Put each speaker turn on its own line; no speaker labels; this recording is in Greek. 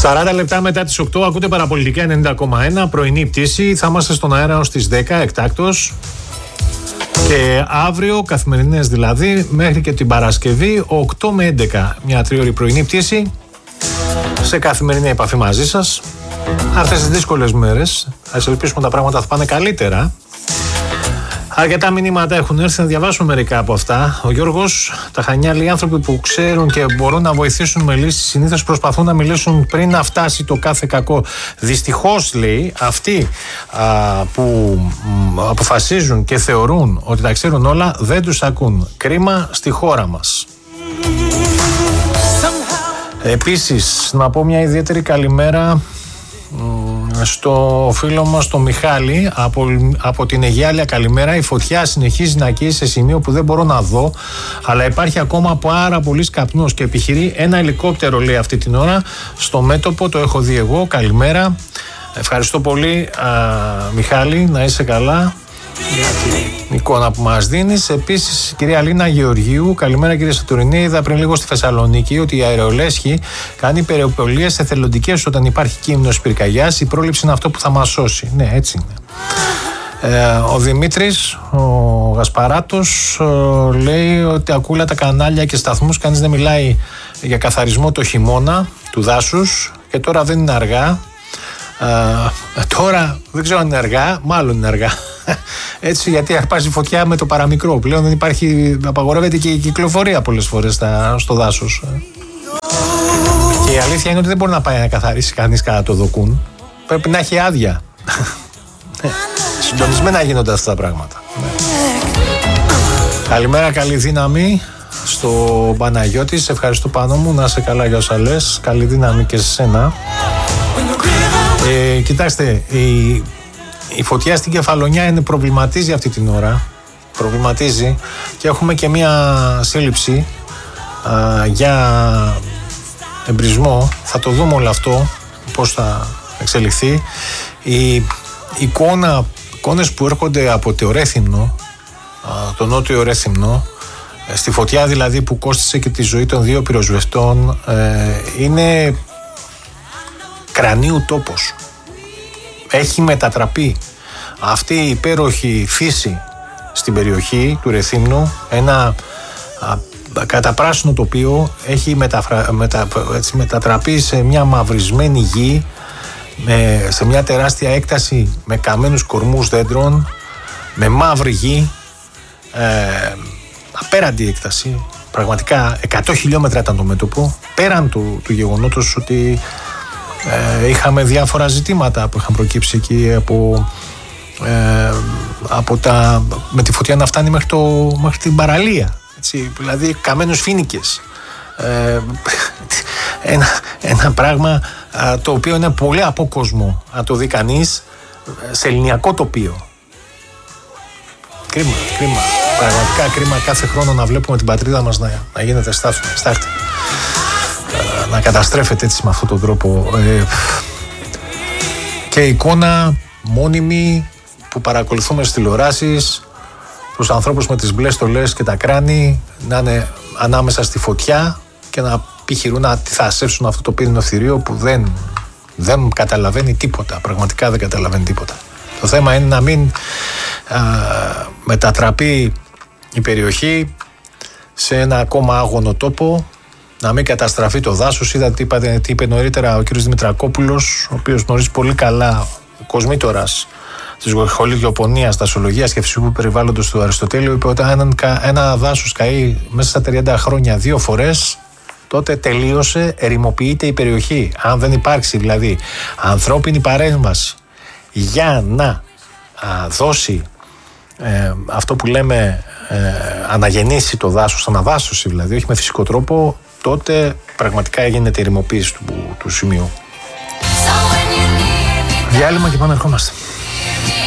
40 λεπτά μετά τις 8 ακούτε Παραπολιτικά 90,1, πρωινή πτήση. Θα είμαστε στον αέρα ως τις 10 εκτάκτως. Και αύριο, καθημερινές δηλαδή, μέχρι και την Παρασκευή, 8 με 11, μια τριώρη πρωινή πτήση, σε καθημερινή επαφή μαζί σας. Αυτές τις δύσκολες μέρες, ας ελπίσουμε τα πράγματα θα πάνε καλύτερα. Αρκετά μηνύματα έχουν έρθει, να διαβάσουμε μερικά από αυτά. Ο Γιώργος, τα Χανιά, λέει, οι άνθρωποι που ξέρουν και μπορούν να βοηθήσουν με λύσεις συνήθως προσπαθούν να μιλήσουν πριν να φτάσει το κάθε κακό. Δυστυχώς, λέει, αυτοί που αποφασίζουν και θεωρούν ότι τα ξέρουν όλα δεν τους ακούν. Κρίμα στη χώρα μας. Επίσης, να πω μια ιδιαίτερη καλημέρα στο φίλο μας τον Μιχάλη από την Αιγιάλια. Καλημέρα. Η φωτιά συνεχίζει να καίει σε σημείο που δεν μπορώ να δω, αλλά υπάρχει ακόμα πάρα πολύ καπνός και επιχειρεί ένα ελικόπτερο, λέει, αυτή την ώρα στο μέτωπο. Το έχω δει εγώ. Καλημέρα. Ευχαριστώ πολύ, Μιχάλη, να είσαι καλά για την εικόνα που μας δίνεις. Επίσης, η κυρία Αλίνα Γεωργίου, καλημέρα κύριε Σατουρινή. Είδα πριν λίγο στη Θεσσαλονίκη ότι η Αερολέσχη κάνει περιοπολίες εθελοντικές όταν υπάρχει κίνδυνος πυρκαγιάς. Η πρόληψη είναι αυτό που θα μας σώσει. Ναι, έτσι είναι. Ο Δημήτρης, ο Γασπαράτος, λέει ότι ακούει τα κανάλια και σταθμούς, κανείς δεν μιλάει για καθαρισμό το χειμώνα του δάσους και τώρα δεν είναι αργά. Τώρα δεν ξέρω αν είναι αργά, μάλλον είναι αργά. Έτσι, γιατί αρπάζει φωτιά με το παραμικρό. Πλέον δεν υπάρχει, απαγορεύεται και η κυκλοφορία πολλές φορές στο δάσος. Και η αλήθεια είναι ότι δεν μπορεί να πάει να καθαρίσει κανείς κατά το δοκούν. Πρέπει να έχει άδεια. Συντονισμένα γίνονται αυτά τα πράγματα. Καλημέρα, καλή δύναμη στο Παναγιώτη. Σε ευχαριστώ πάνω μου, να είσαι καλά για όσα λες. Καλή δύναμη και σε σένα. Κοιτάξτε, η φωτιά στην Κεφαλονιά προβληματίζει αυτή την ώρα. Προβληματίζει και έχουμε και μία σύλληψη για εμπρισμό. Θα το δούμε όλο αυτό, πώς θα εξελιχθεί. Οι εικόνες που έρχονται από το Ρέθυμνο, το νότιο Ρέθυμνο, στη φωτιά δηλαδή που κόστισε και τη ζωή των 2 πυροσβεστών, είναι κρανίου τόπος. Έχει μετατραπεί αυτή η υπέροχη φύση στην περιοχή του Ρεθύμνου, ένα καταπράσινο τοπίο, έχει μετατραπεί σε μια μαυρισμένη γη, σε μια τεράστια έκταση με καμένους κορμούς δέντρων, με μαύρη γη, απέραντη έκταση, πραγματικά 100 χιλιόμετρα ήταν το μέτωπο, πέραν του γεγονότος ότι είχαμε διάφορα ζητήματα που είχαν προκύψει εκεί με τη φωτιά να φτάνει μέχρι την παραλία, έτσι, δηλαδή καμένους φοίνικες, ένα πράγμα το οποίο είναι πολύ απόκοσμο να το δει κανείς σε ελληνιακό τοπίο. Κρίμα, πραγματικά κρίμα κάθε χρόνο να βλέπουμε την πατρίδα μας να γίνεται στάχτη, να καταστρέφεται έτσι με αυτόν τον τρόπο. Και εικόνα μόνιμη που παρακολουθούμε στις τηλεοράσεις, τους ανθρώπους με τις μπλε στολές και τα κράνη να είναι ανάμεσα στη φωτιά και να επιχειρούν να αντιθασέψουν αυτό το πύρινο θηρίο που δεν καταλαβαίνει τίποτα, πραγματικά δεν καταλαβαίνει τίποτα. Το θέμα είναι να μην μετατραπεί η περιοχή σε ένα ακόμα άγωνο τόπο, να μην καταστραφεί το δάσος. Είδατε τι είπε νωρίτερα ο κ. Δημητρακόπουλος, ο οποίος γνωρίζει πολύ καλά, κοσμήτορας της χολιγιοπονίας, δασολογίας και φυσικού περιβάλλοντος του Αριστοτέλειου, είπε ότι αν ένα δάσος καεί μέσα στα 30 χρόνια 2 φορές, τότε τελείωσε, ερημοποιείται η περιοχή. Αν δεν υπάρξει δηλαδή ανθρώπινη παρέμβαση για να δώσει αυτό που λέμε αναγεννήσει το δάσος, αναδάσωση δηλαδή, όχι με φυσικό τρόπο, τότε πραγματικά γίνεται η ερημοποίηση του σημείου. Διάλειμμα και πάμε ερχόμαστε.